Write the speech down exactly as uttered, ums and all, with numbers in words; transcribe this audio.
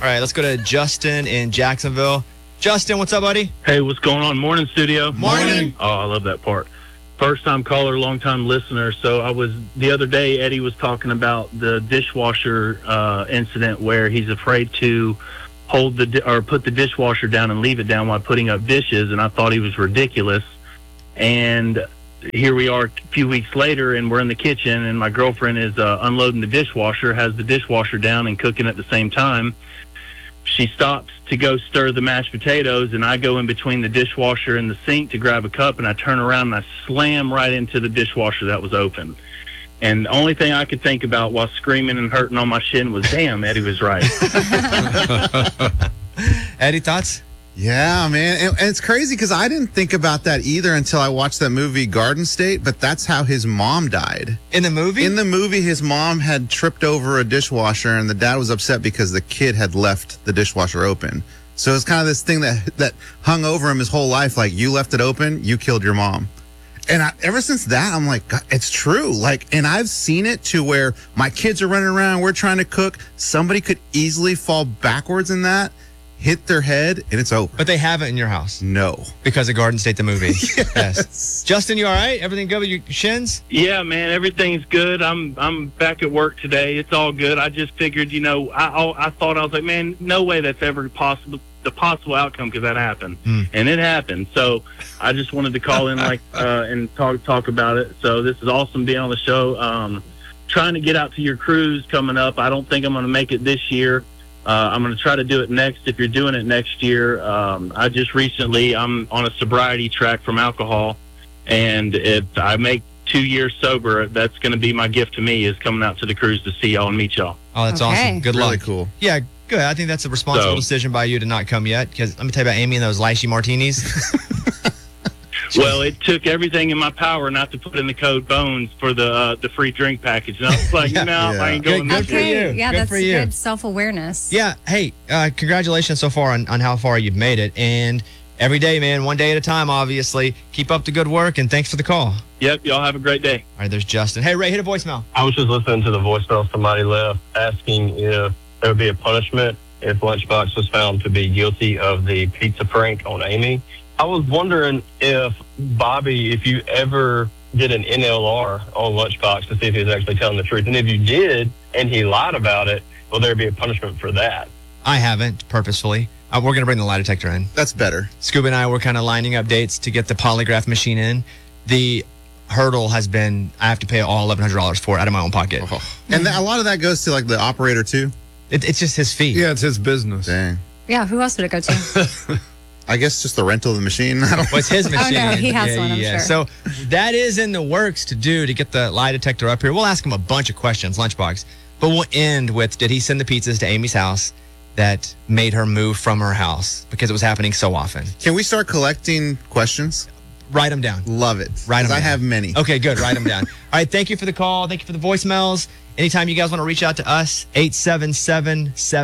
right, let's go to Justin in Jacksonville. Justin, what's up, buddy? Hey, what's going on? Morning, studio. Morning. Oh, I love that part. First time caller, long time listener. So I was the other day, Eddie was talking about the dishwasher uh, incident where he's afraid to hold the di- or put the dishwasher down and leave it down while putting up dishes, and I thought he was ridiculous. And here we are a few weeks later, and we're in the kitchen, and my girlfriend is uh, unloading the dishwasher, has the dishwasher down and cooking at the same time. She stops to go stir the mashed potatoes, and I go in between the dishwasher and the sink to grab a cup, and I turn around and I slam right into the dishwasher that was open. And the only thing I could think about while screaming and hurting on my shin was, damn, Eddie was right. Eddie, thoughts? Yeah, man. And, and it's crazy because I didn't think about that either until I watched that movie Garden State, but that's how his mom died. In the movie? In the movie, his mom had tripped over a dishwasher, and the dad was upset because the kid had left the dishwasher open. So it's kind of this thing that that hung over him his whole life, like, you left it open, you killed your mom. And I, ever since that, I'm like, God, it's true. Like, and I've seen it to where my kids are running around, we're trying to cook. Somebody could easily fall backwards in that, hit their head, and it's over. But they have it in your house. No. Because of Garden State, the movie. Yes. Yes. Justin, you all right? Everything good with your shins? Yeah, man, everything's good. I'm I'm back at work today. It's all good. I just figured, you know, I I, I thought, I was like, man, no way that's ever possible. The possible outcome could that happen, Mm. and it happened. So I just wanted to call in like uh, and talk talk about it. So this is awesome being on the show. Um, trying to get out to your cruise coming up. I don't think I'm going to make it this year. Uh, I'm going to try to do it next. If you're doing it next year, um, I just recently I'm on a sobriety track from alcohol, and if I make two years sober, that's going to be my gift to me, is coming out to the cruise to see y'all and meet y'all. Oh, that's Okay. awesome. Good Really luck. cool. Yeah, good. I think that's a responsible So- decision by you to not come yet. Because let me tell you about Amy and those lychee martinis. Well, it took everything in my power not to put in the code bones for the uh, the free drink package. And I was like, Yeah. no, Yeah. I ain't Good- going good this for way. Okay, you. yeah, Good that's for you. good self-awareness. Yeah. Hey, uh, congratulations so far on, on how far you've made it. And every day, man, one day at a time, obviously. Keep up the good work, and thanks for the call. All Yep, y'all have a great day. right, there's Justin. Hey, Ray, hit a voicemail. I was just listening to the voicemail somebody left asking if there would be a punishment if Lunchbox was found to be guilty of the pizza prank on Amy. I was wondering if, Bobby, if you ever did an N L R on Lunchbox to see if he was actually telling the truth. And if you did and he lied about it, will there be a punishment for that? I haven't, purposefully. Uh, we're going to bring the lie detector in. That's better. Scuba and I were kind of lining up dates to get the polygraph machine in. The hurdle has been, I have to pay all eleven hundred dollars for it out of my own pocket. And th- a lot of that goes to, like, the operator, too. It, it's just his fee. Yeah, it's his business. Dang. Yeah, who else would it go to? I guess just the rental of the machine. I don't Well, it's his machine. no, he has one, I'm sure. So that is in the works to do to get the lie detector up here. We'll ask him a bunch of questions, Lunchbox. But we'll end with, did he send the pizzas to Amy's house that made her move from her house because it was happening so often? Can we start collecting questions? Write them down. Love it. Write 'Cause them I down. have many. Okay, good. Write them down. All right, thank you for the call. Thank you for the voicemails. Anytime you guys want to reach out to us, eight seven seven, seven